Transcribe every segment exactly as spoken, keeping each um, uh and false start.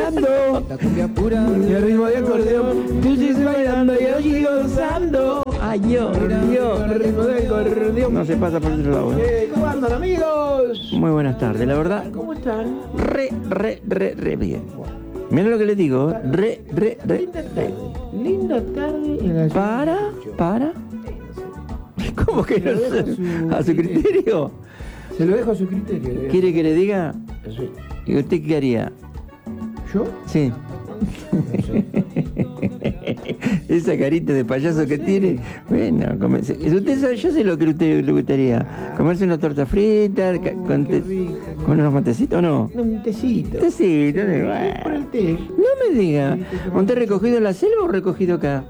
bailando. La cumbia pura. Y el ritmo de acordeón. Tú sigues bailando y yo sigo gozando. Ay, Dios, Dios. El ritmo de acordeón. No se pasa por otro lado, ¿eh? Eh, ¿Cómo andan, amigos? Muy buenas tardes, la verdad. ¿Cómo están? Re, re, re, re bien. Miren lo que les digo. Re, re, re, Linda re. tarde. Linda tarde en la Para, para. ¿Cómo que no Se lo dejo sé? a su ¿A su criterio? Se lo dejo a su criterio. eh. ¿Quiere que le diga? Sí. ¿Y usted qué haría? ¿Yo? Sí. No sé. Esa carita de payaso que tiene. Bueno, comencé. Usted sabe, yo sé lo que a usted le gustaría. Comerse una torta frita, ca- Oh, con, qué te- rico. con unos matecitos, ¿o no? No, un tecito. Tecito, Sí, bueno. por el té. No me diga. Sí, te tomas ¿Usted un recogido en la selva o recogido acá?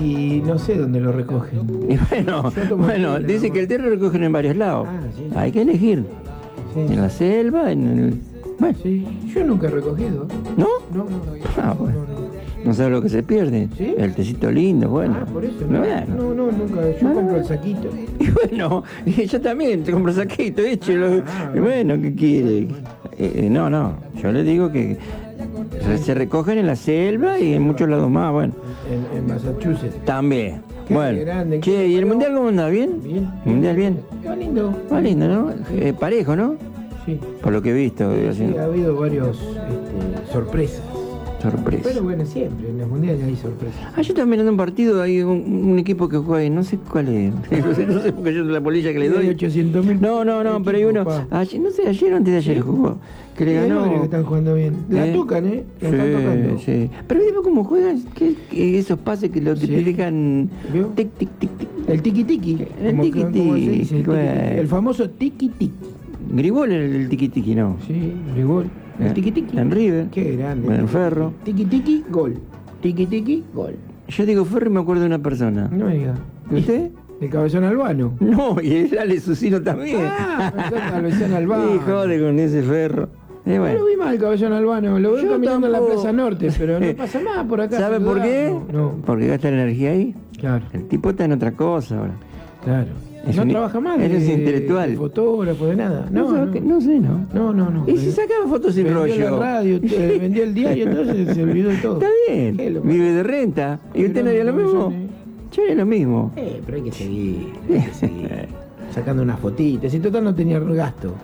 Y no sé dónde lo recogen. Y bueno, Yo tomo bueno, té, dice ¿no? que el té lo recogen en varios lados. Ah, sí. Hay que elegir. Sí. En la selva, en el... Bueno, Sí. Yo nunca he recogido. ¿no? No, no, no. Ah, bueno. No, no. No sabe lo que se pierde. ¿Sí? El tecito lindo, bueno. Ah, por eso. No, No, bueno. no, no, nunca. Yo No, compro no. el saquito. Y bueno, y yo también te compro saquito, échelo. Ah, Y bueno, ¿qué quiere? Eh, no, no, yo le digo que se- se recogen en la selva y en muchos lados más, bueno. En, en Massachusetts. También. Qué Bueno, grande, che, qué ¿y el bueno. mundial cómo anda? ¿Bien? Bien. Mundial bien. Va lindo. Va lindo, ¿no? Eh, parejo, ¿no? Sí. Por lo que he visto. eh, Sí, así, ha habido varios este, sorpresas. sorpresa. Pero bueno, siempre, en los mundiales hay sorpresas. Ah, yo también ando un partido, hay un, un equipo que juega ahí, no sé cuál es. No sé, no sé porque yo la polilla que le Hay doy. ochocientos mil. No, no, no, pero hay uno. pa. Ayer, no sé, ayer o antes de ayer jugó. Que le Sí, hay ganó. varios que están jugando bien. La ¿Eh? tocan, ¿eh? La están tocando. Sí, sí. Pero dime cómo juegan, que, que esos pases que, lo, que Sí. te dejan. ¿Vio? Tic, tic, tic, tic. El tiki tiki. El como que- tiki-tiki, como se dice, el, bueno. tiki-tiki. El famoso tiki tiki. Gribol el, el tiqui tiqui, ¿no? Sí, el gol. El Eh, tiki tiki. en River. Qué grande. En el Ferro. Tiki tiki, gol. Tiki tiki, gol. Yo digo Ferro y me acuerdo de una persona. No me diga. ¿Y usted? El cabezón albano. No, y el Ale Susino también. Ah, pensé que cabezón albano. Y jode con ese Ferro. Y No bueno. lo vi mal el cabezón albano, lo veo Yo caminando en la tampoco. Plaza Norte, pero no pasa más por acá. ¿Sabe por qué? No, Porque gasta la energía ahí. claro, El tipo está en otra cosa ahora. claro. Es no un- trabaja más. él es de- intelectual. de fotógrafo, de nada. No, sabe no, qué- no sé, ¿no? no, no, no. Y si sacaba fotos sin vendió rollo. la radio, te- vendió el diario, entonces se olvidó de todo. Está bien, Qué lo- vive de renta. ¿Y Qué usted no haría lo grande mismo? son, eh. Yo haría lo mismo. Eh, pero hay que seguir, hay que seguir. Sacando unas fotitas, y total no tenía gasto.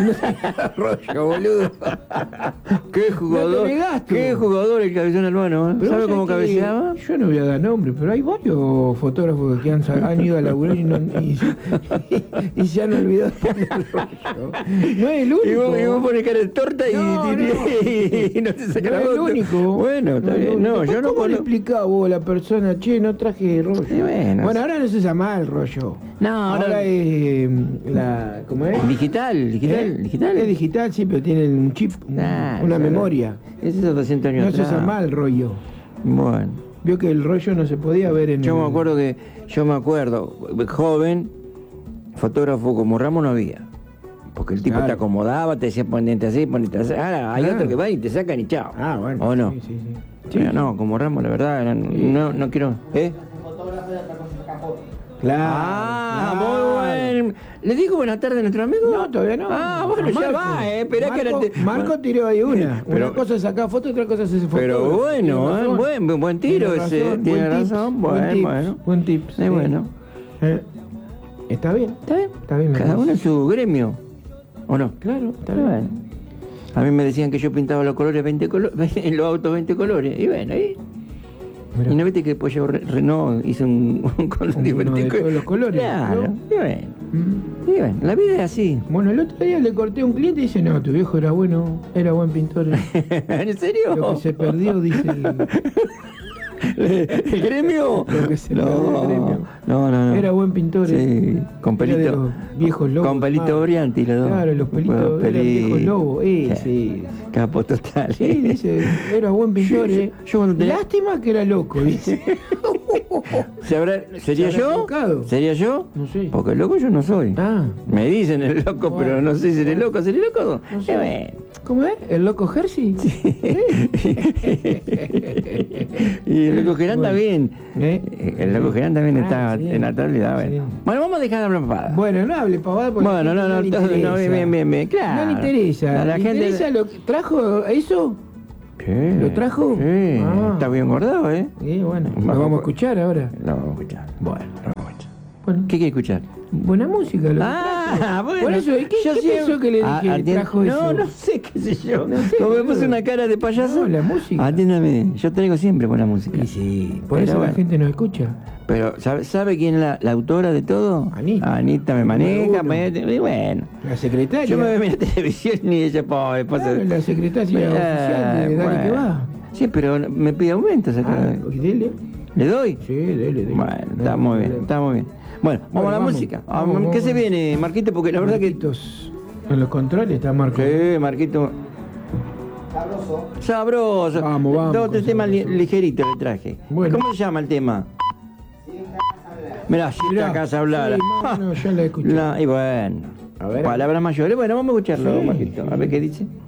Rollo, boludo. Qué jugador. tenés gasto. Qué jugador el cabezón albano. ¿eh? Pero ¿Sabe vos cómo sabés que cabeceaba? Yo no voy a dar nombre, pero hay varios fotógrafos que han, sa- han ido a laburar y, no, y, y se han olvidado de poner el rollo. No es el único. Y vos, y vos pones cara de torta y, No, y- no. y no te saca No la es el foto. único. Bueno, está es el bien. único. No, Después, yo no ¿cómo le conozco. explicás vos a la persona, che, no traje rollo? Y bueno, ahora no se usa más el rollo. No, ahora, ahora- es eh, la. ¿Cómo es? Digital, digital, ¿Eh? digital. Es digital, sí, pero tiene un chip, un- Ah, una claro. memoria. Ese es doscientos años No se atrás. usa más el rollo. Bueno. Vio que el rollo no se podía ver en Yo el... me acuerdo que, yo me acuerdo, joven, fotógrafo como Ramos no había. Porque el tipo Claro. te acomodaba, te decía ponete así, ponete así. Ahora hay Claro. otro que va y te sacan y chao. Ah, bueno. ¿O no? Sí, sí, sí. Pero Sí, no, como Ramos, la verdad, era- no, no quiero. ¿Eh? Claro. Ah, claro. muy buen. ¿Le digo buenas tardes a nuestro amigo? No, todavía no. Ah, bueno, ya Marco. va, eh. Esperá que Marco, ahora te- Marco tiró ahí una. Pero- una cosa es sacar foto, otra cosa es ese foto. Pero bueno, eh, buen, buen tiro ese. Tiene razón. Bueno, tips, bueno. Buen tips. Es sí. bueno. Eh, Está bien. Está bien. Está bien, me Cada parece. uno en su gremio. ¿O no? Claro, está Está bien. bueno. A mí me decían que yo pintaba los colores veinte colores, en los autos veinte colores. Y bueno, ¿y? Mirá. Y no viste que después yo Re- Renault hizo un, un color Uno de divertido. todos los colores, Claro. ¿no? Y bueno. Mm. Y bueno, la vida es así. Bueno, el otro día le corté a un cliente y dice, no, tu viejo era bueno, era buen pintor. ¿En serio? Lo que se perdió, dice el... ¿El gremio? Lo que se no, perdió el gremio. no, no, no. Era buen pintor. eh. Sí, con Era de pelito. los viejos lobos. Con pelito Ah, brillante y los dos. Claro, los pelitos, Bueno, eran peli- viejos lobos. Eh, Sí. sí. Capo total. Sí, dice, era buen pintor. Yo- yo- eh. yo cuando tenía- Lástima que era loco, dice. ¿Se habrá- ¿Sería ¿Se habrá yo? equivocado? ¿Sería yo? No sé. Porque loco yo no soy. Ah, Me dicen el loco, Bueno. pero no sé si seré loco. ¿Seré loco? no sé. Eh, bueno. ¿Cómo es? ¿El loco Jersey? Y el loco Gerán Bueno. también. ¿Eh? El loco Gerán también Ah, está sí. en la tabla. Bueno. Sí. bueno, vamos a dejar de hablar papada. Bueno, no hable pavada porque Bueno, a la no, gente no, le todo- no, interesa. bien, bien, bien, claro. No le interesa. A la ¿Le gente- interesa lo que trajo eso? Sí. ¿Lo trajo? Sí. Ah. Está bien engordado, ¿eh? Sí, bueno. Bajo ¿Lo vamos a por- escuchar ahora? Lo vamos a escuchar. Bueno. Lo vamos a escuchar. Bueno. ¿Qué quiere escuchar? Buena música, lo que Ah, trajo. bueno. Por eso, ¿qué, Yo qué siempre- pensó que le Ah, dije? atiende- Trajo eso. No, no sé, qué sé yo. No sé, Como me boludo. puse una cara de payaso. No, la música. Atiéndame, yo traigo siempre buena música. Y sí, por Pero eso bueno. la gente nos escucha. Pero, ¿sabe, ¿sabe quién es la, la autora de todo? Anita. Anita me maneja, Número uno. me, y bueno. La secretaria. Yo me veo en la televisión y ella, pobre, pasa. Claro, la secretaria Eh, oficial de Dale bueno. que va. Sí, pero no- me pide aumento esa cara. Ah, dele. ¿Le doy? Sí, dele, dele. Bueno, No está hay muy bien, problema. está muy bien. Bueno, vamos Bueno, a la vamos. música. Vamos, Ah, ¿Qué vamos. se viene, Marquito? Porque la verdad que... Marquitos, en los controles está Marco. Sí, Marquito. Sabroso. Sabroso. Vamos, vamos Dos o tres con temas li- sabroso. ligeritos le traje. Bueno. ¿Cómo se llama el tema? Mirá, si Mirá, esta casa hablara. sí, más o menos, yo la escuché. La- y bueno. A ver, a ver. Palabras mayores. Bueno, vamos a escucharlo, Sí. Marquito. A ver qué dice.